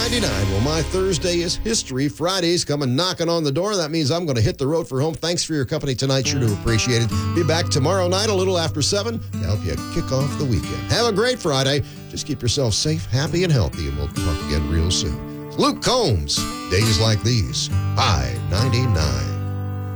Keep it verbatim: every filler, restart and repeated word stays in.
ninety-nine. Well, my Thursday is History. Friday's coming knocking on the door. That means I'm going to hit the road for home. Thanks for your company tonight. Sure do appreciate it. Be back tomorrow night a little after seven to help you kick off the weekend. Have a great Friday. Just keep yourself safe, happy, and healthy, and we'll talk again real soon. Luke Combs, Days Like These, I ninety-nine.